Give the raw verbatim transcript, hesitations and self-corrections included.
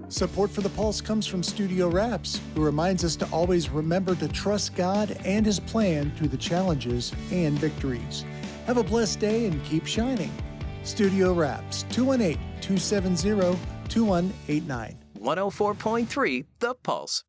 Support for The Pulse comes from Studio Wraps, who reminds us to always remember to trust God and His plan through the challenges and victories. Have a blessed day and keep shining. Studio Wraps, two one eight, two seven zero, two one eight nine. one oh four point three The Pulse.